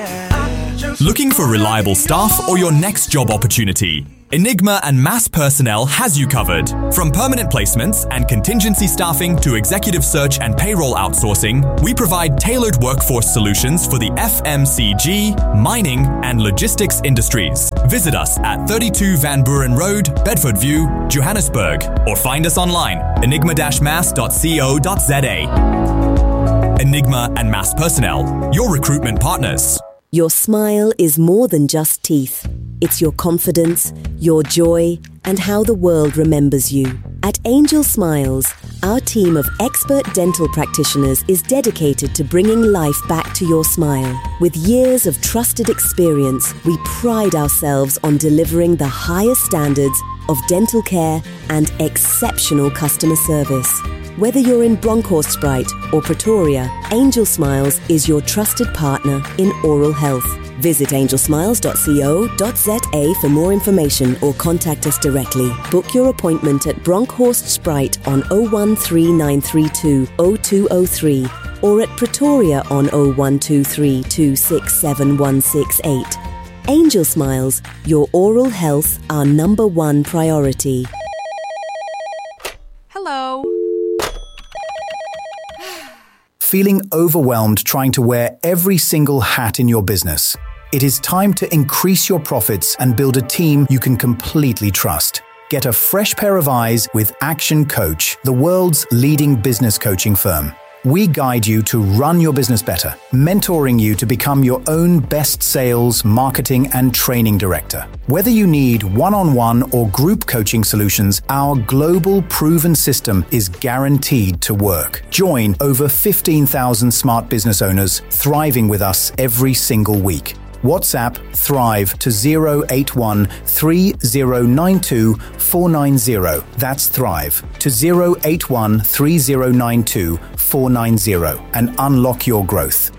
Looking for reliable staff or your next job opportunity? Enigma and Mass Personnel has you covered. From permanent placements and contingency staffing to executive search and payroll outsourcing, we provide tailored workforce solutions for the FMCG, mining and logistics industries. Visit us at 32 Van Buren Road, Bedford View, Johannesburg, or find us online, enigma-mass.co.za. Enigma and Mass Personnel, your recruitment partners. Your smile is more than just teeth. It's your confidence, your joy, and how the world remembers you. At Angel Smiles, our team of expert dental practitioners is dedicated to bringing life back to your smile. With years of trusted experience, we pride ourselves on delivering the highest standards of dental care and exceptional customer service. Whether you're in Bronkhorstspruit or Pretoria, Angel Smiles is your trusted partner in oral health. Visit angelsmiles.co.za for more information or contact us directly. Book your appointment at Bronkhorstspruit on 013932 0203 or at Pretoria on 0123 267 168. Angel Smiles, your oral health, our number one priority. Hello. Feeling overwhelmed trying to wear every single hat in your business? It is time to increase your profits and build a team you can completely trust. Get a fresh pair of eyes with Action Coach, the world's leading business coaching firm. We guide you to run your business better, mentoring you to become your own best sales, marketing, and training director. Whether you need one-on-one or group coaching solutions, our global proven system is guaranteed to work. Join over 15,000 smart business owners thriving with us every single week. WhatsApp Thrive to 081 3092 490. That's Thrive to 081 3092 490 and unlock your growth.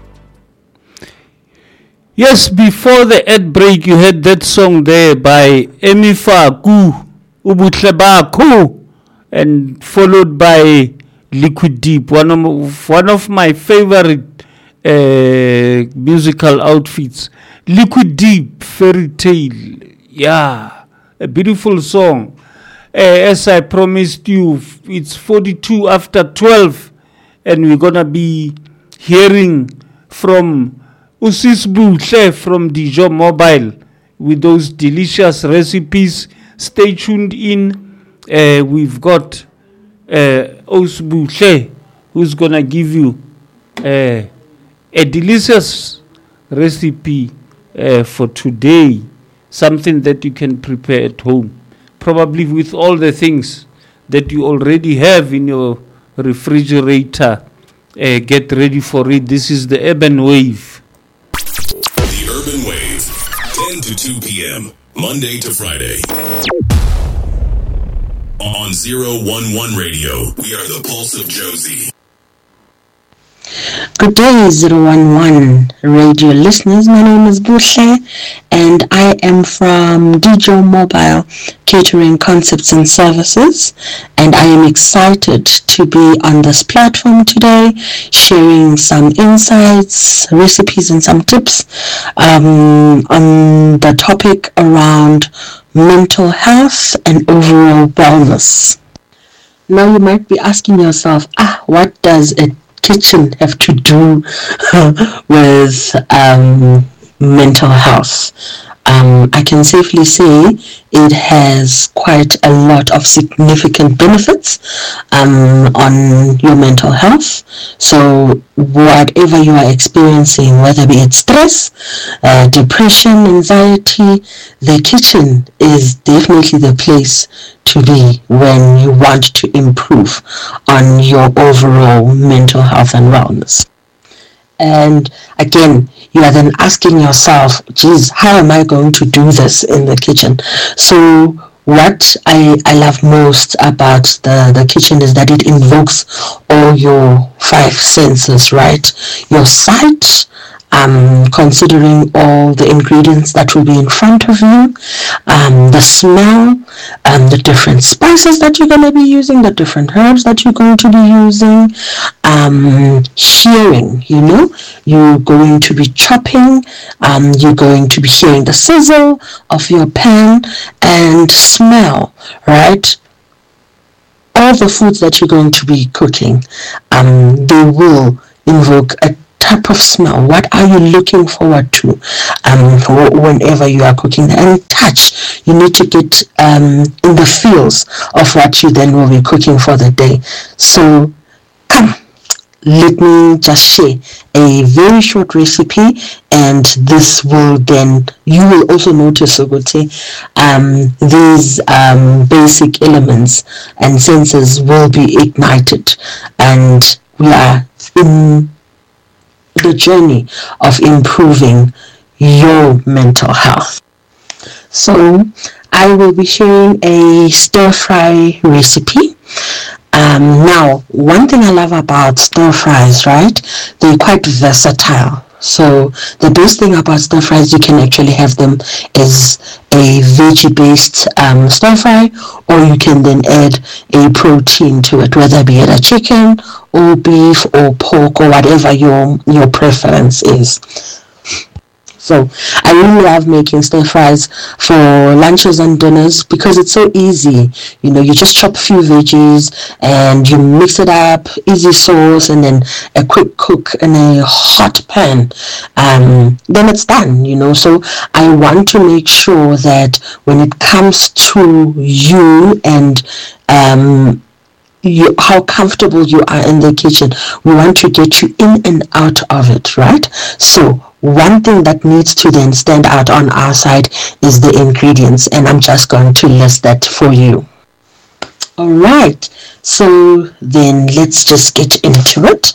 Yes, before the ad break, you heard that song there by Emifaku, Ubuhle Bakho, and followed by Liquid Deep, one of my favorite musical outfits. Liquid Deep, Fairy Tale, yeah, a beautiful song. As I promised you, it's 42 after 12, and we're gonna be hearing from Usisbu Chef from Dijo Mobile with those delicious recipes. Stay tuned in. We've got Usbu Chef who's gonna give you a delicious recipe for today, something that you can prepare at home, probably with all the things that you already have in your refrigerator. Get ready for it. This is the Urban Wave. The Urban Wave, 10 to 2 p.m., Monday to Friday. On 011 Radio, we are the Pulse of Josie. Good day, 011 radio listeners. My name is Buhle, and I am from Dijo Mobile Catering Concepts and Services, and I am excited to be on this platform today, sharing some insights, recipes, and some tips on the topic around mental health and overall wellness. Now you might be asking yourself, what does a kitchen have to do with mental health? I can safely say it has quite a lot of significant benefits on your mental health. So whatever you are experiencing, whether be it stress, depression, anxiety, the kitchen is definitely the place to be when you want to improve on your overall mental health and wellness. And again, you are then asking yourself, geez, how am I going to do this in the kitchen? So what I love most about the kitchen is that it invokes all your five senses, right? Your sight, considering all all the ingredients that will be in front of you, the smell, the different spices that you're going to be using, the different herbs that you're going to be using, hearing, you're going to be chopping, you're going to be hearing the sizzle of your pan, and smell, right? All the foods that you're going to be cooking, they will invoke a type of smell. What are you looking forward to whenever you are cooking? And touch, you need to get in the feels of what you then will be cooking for the day. So come, let me just share a very short recipe, and this will then, you will also notice, Ogote, these basic elements and senses will be ignited, and we are in the journey of improving your mental health. So I will be sharing a stir fry recipe. Now, one thing I love about stir fries, right? They're quite versatile. So the best thing about stir fries, you can actually have them as a veggie-based stir fry, or you can then add a protein to it, whether be it a chicken or beef or pork or whatever your preference is. So I really love making stir fries for lunches and dinners because it's so easy. You just chop a few veggies and you mix it up, easy sauce, and then a quick cook in a hot pan. Then it's done, So I want to make sure that when it comes to you and how comfortable you are in the kitchen, we want to get you in and out of it, right? So one thing that needs to then stand out on our side is the ingredients, and I'm just going to list that for you. All right, so then let's just get into it.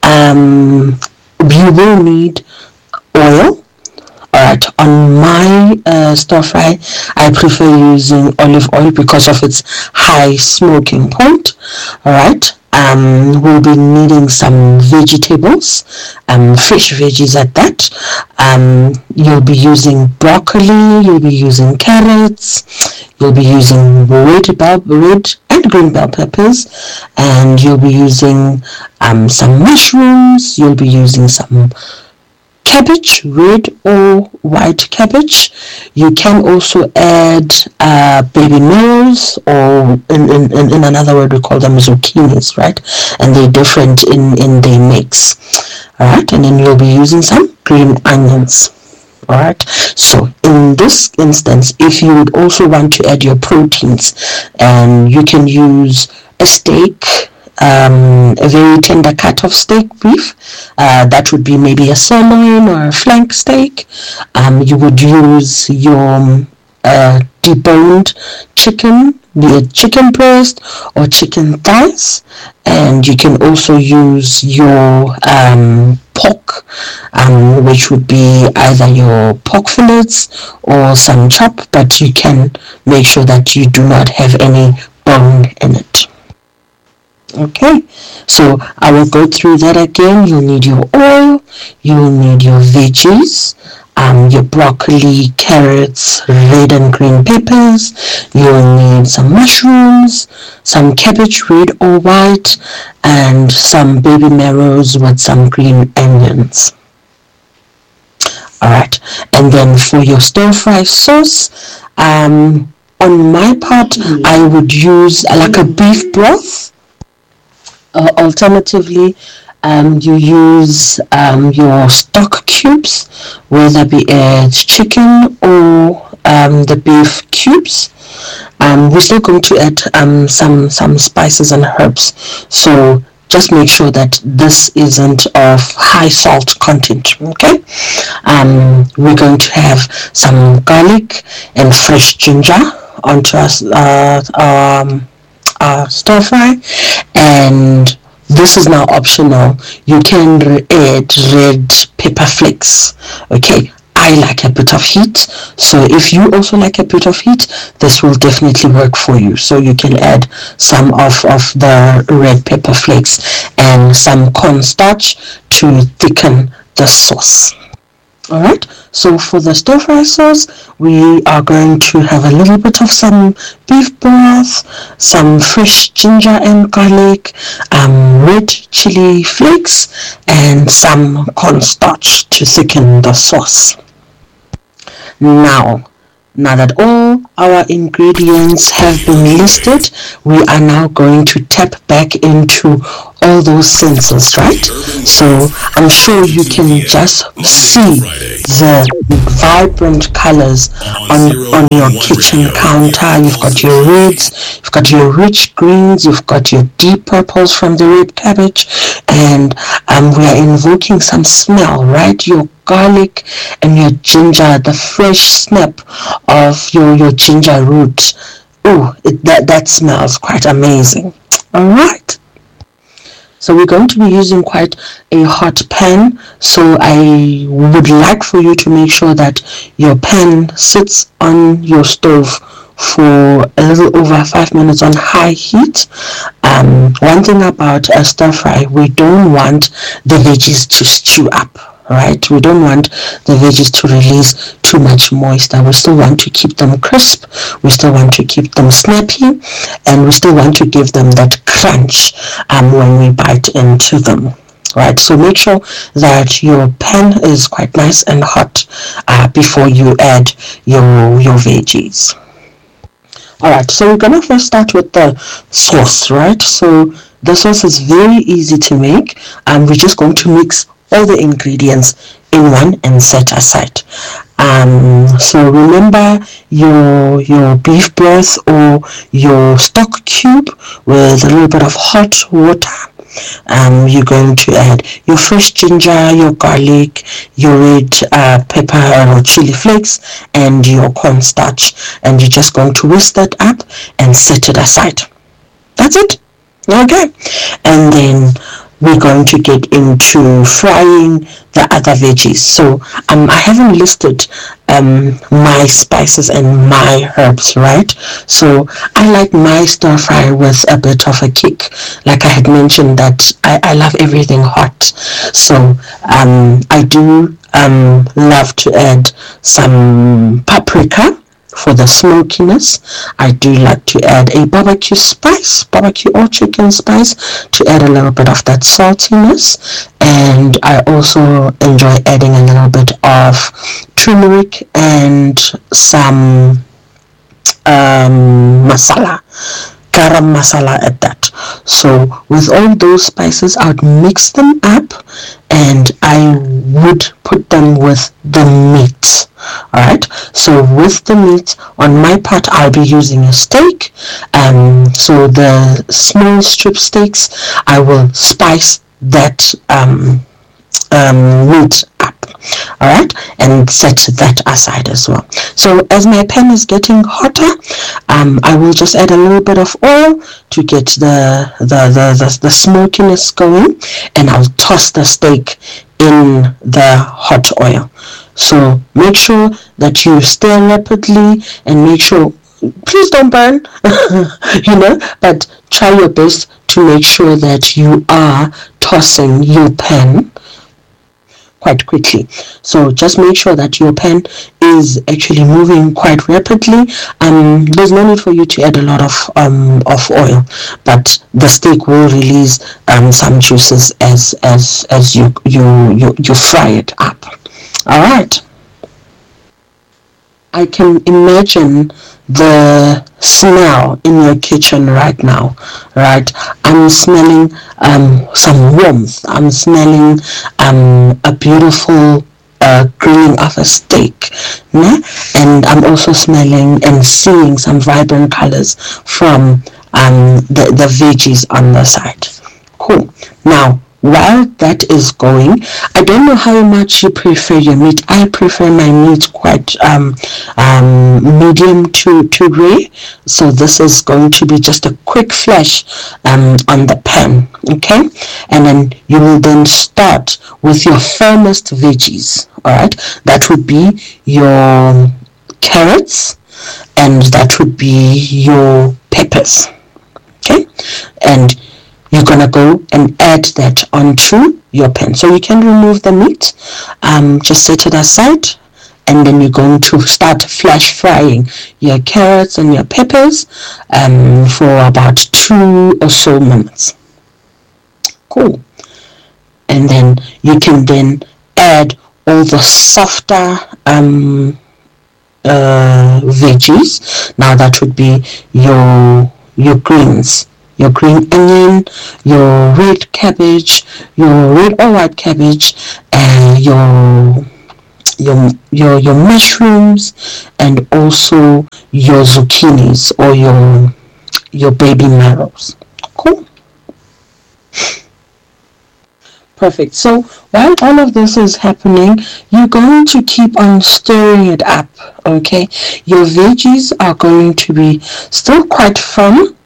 You will need oil. Alright, on my stir fry, I prefer using olive oil because of its high smoking point. Alright, we'll be needing some vegetables, fresh veggies at that. You'll be using broccoli, you'll be using carrots, you'll be using red and green bell peppers, and you'll be using some mushrooms, you'll be using some cabbage, red or white cabbage. You can also add baby marrows, or in another word we call them zucchinis, right? And they're different in their mix. Alright, and then you'll be using some green onions. Alright, so in this instance, if you would also want to add your proteins, you can use a steak, a very tender cut of steak beef, that would be maybe a sirloin or a flank steak. You would use your deboned chicken, be it chicken breast or chicken thighs, and you can also use your pork, which would be either your pork fillets or some chop, but you can make sure that you do not have any bone in it. Okay, so I will go through that again. You'll need your oil, you'll need your veggies, your broccoli, carrots, red and green peppers. You'll need some mushrooms, some cabbage, red or white, and some baby marrows with some green onions. Alright, and then for your stir fry sauce, on my part, I would use like a beef broth. Alternatively, you use your stock cubes, whether be it chicken or the beef cubes. We're still going to add some spices and herbs, so just make sure that this isn't of high salt content. Okay, we're going to have some garlic and fresh ginger onto our stir fry, and this is now optional. You can add red pepper flakes. Okay, I like a bit of heat, so if you also like a bit of heat, this will definitely work for you. So you can add some of the red pepper flakes and some cornstarch to thicken the sauce. Alright, so for the stir fry sauce, we are going to have a little bit of some beef broth, some fresh ginger and garlic, red chili flakes, and some cornstarch to thicken the sauce. Now that all our ingredients have been listed, we are now going to tap back into all those senses, right? So I'm sure you can just see the vibrant colors on your kitchen counter. You've got your reds, you've got your rich greens, you've got your deep purples from the red cabbage, and we are invoking some smell, right? Your garlic and your ginger, the fresh snap of your ginger root. Oh, that smells quite amazing. All right. So we're going to be using quite a hot pan. So I would like for you to make sure that your pan sits on your stove for a little over 5 minutes on high heat. One thing about a stir fry, we don't want the veggies to stew up. Right, we don't want the veggies to release too much moisture. We still want to keep them crisp, we still want to keep them snappy, and we still want to give them that crunch when we bite into them. Right, so make sure that your pan is quite nice and hot before you add your veggies. Alright, so we're gonna first start with the sauce, right? So the sauce is very easy to make. We're just going to mix all the ingredients in one and set aside. So remember your beef broth or your stock cube with a little bit of hot water. You're going to add your fresh ginger, your garlic, your red pepper or chili flakes, and your cornstarch, and you're just going to whisk that up and set it aside. That's it. Okay, and then we're going to get into frying the other veggies. So I haven't listed my spices and my herbs, right? So I like my stir fry with a bit of a kick. Like I had mentioned that I love everything hot. So I do love to add some paprika for the smokiness. I do like to add a barbecue or chicken spice to add a little bit of that saltiness, and I also enjoy adding a little bit of turmeric and some masala, garam masala at that. So with all those spices, I would mix them up and I would put them with the meat. Alright, so with the meat, on my part, I'll be using a steak. So the small strip steaks, I will spice that meat up. Alright, and set that aside as well. So as my pan is getting hotter, I will just add a little bit of oil to get the smokiness going, and I'll toss the steak in the hot oil. So make sure that you stir rapidly and make sure, please don't burn, but try your best to make sure that you are tossing your pan quite quickly. So just make sure that your pan is actually moving quite rapidly. There's no need for you to add a lot of oil, but the steak will release some juices as you fry it up. All right. I can imagine the smell in your kitchen right now, right? I'm smelling some warmth. I'm smelling a beautiful grilling of a steak, and I'm also smelling and seeing some vibrant colors from the veggies on the side. Cool. Now, while that is going, I don't know how much you prefer your meat. I prefer my meat quite medium to rare. So this is going to be just a quick flash on the pan, okay? And then you will then start with your firmest veggies, all right? That would be your carrots, and that would be your peppers, okay? And you're gonna go and add that onto your pan. So you can remove the meat, just set it aside, and then you're going to start flash frying your carrots and your peppers for about 2 or so minutes. Cool. And then you can then add all the softer veggies. Now that would be your greens, your green onion, your red cabbage, your red or white cabbage, and your mushrooms, and also your zucchinis or your baby marrows. Cool. Perfect. So while all of this is happening, you're going to keep on stirring it up, okay? Your veggies are going to be still quite firm.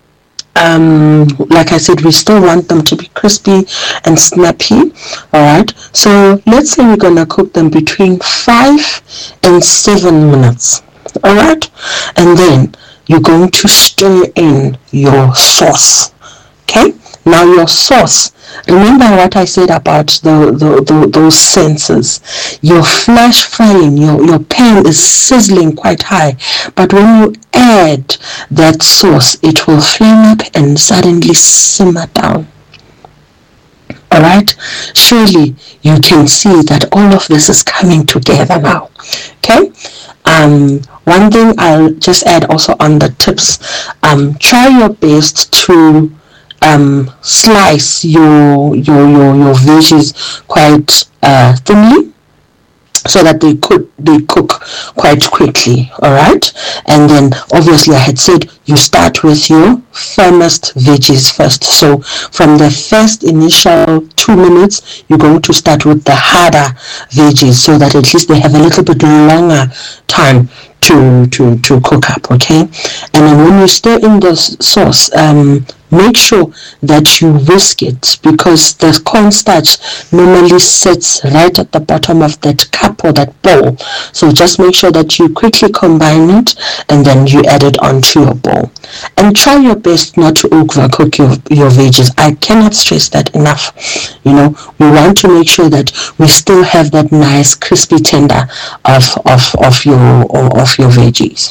Like I said, we still want them to be crispy and snappy. All right. So let's say we're going to cook them between 5 and 7 minutes. All right. And then you're going to stir in your sauce. Okay. Now your sauce, remember what I said about those senses. Your flash frying, your pan is sizzling quite high, but when you add that sauce, it will flame up and suddenly simmer down. Alright, surely you can see that all of this is coming together now. Okay. One thing I'll just add also on the tips, try your best to slice your veggies quite thinly, so that they cook quite quickly. All right. And then obviously I had said you start with your firmest veggies first. So from the first initial 2 minutes, you're going to start with the harder veggies, so that at least they have a little bit longer time to cook up. Okay. And then when you stir in the sauce, make sure that you whisk it, because the cornstarch normally sits right at the bottom of that cup or that bowl. So just make sure that you quickly combine it and then you add it onto your bowl. And try your best not to overcook your veggies. I cannot stress that enough. You know, we want to make sure that we still have that nice crispy tender of your veggies.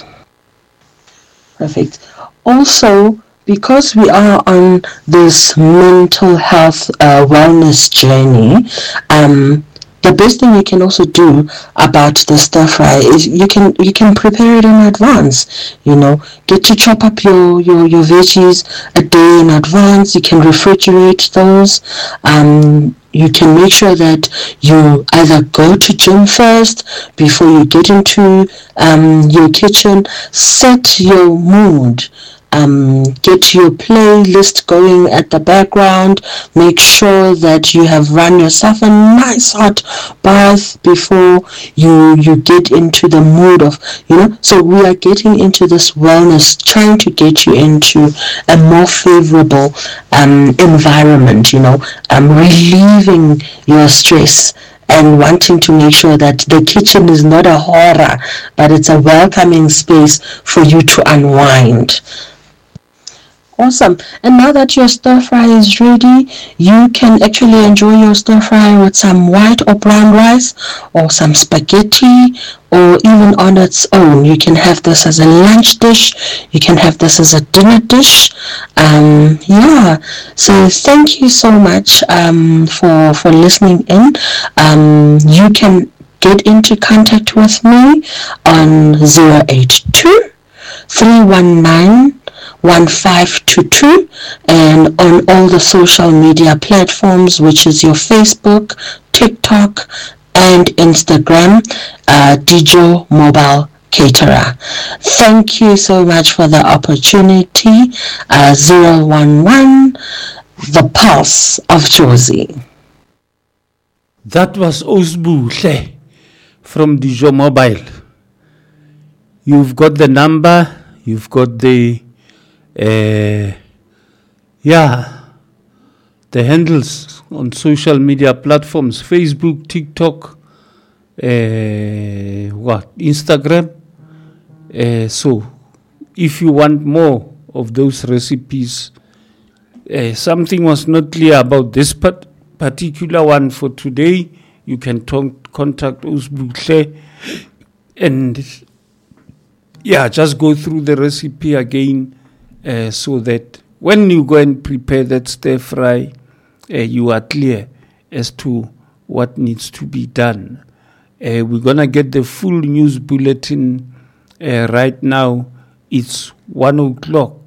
Perfect. Also, because we are on this mental health wellness journey, the best thing you can also do about the stir fry is you can prepare it in advance. You know, get to chop up your veggies a day in advance. You can refrigerate those. You can make sure that you either go to gym first before you get into your kitchen. Set your mood. Get your playlist going at the background. Make sure that you have run yourself a nice hot bath before you get into the mood of, so we are getting into this wellness, trying to get you into a more favorable environment, relieving your stress and wanting to make sure that the kitchen is not a horror, but it's a welcoming space for you to unwind. Awesome. And now that your stir fry is ready, you can actually enjoy your stir fry with some white or brown rice, or some spaghetti, or even on its own. You can have this as a lunch dish. You can have this as a dinner dish. So thank you so much for listening in. You can get into contact with me on 082 319 1522 and on all the social media platforms, which is your Facebook, TikTok, and Instagram, Dijo Mobile Caterer. Thank you so much for the opportunity. 011, the Pulse of Jozi. That was Osbuhle from Dijo Mobile. You've got the number, you've got the the handles on social media platforms, Facebook, TikTok, Instagram. So if you want more of those recipes, something was not clear about this particular one for today, you can contact Usbuhle and just go through the recipe again so that when you go and prepare that stir fry, you are clear as to what needs to be done. We're going to get the full news bulletin right now. It's 1 o'clock.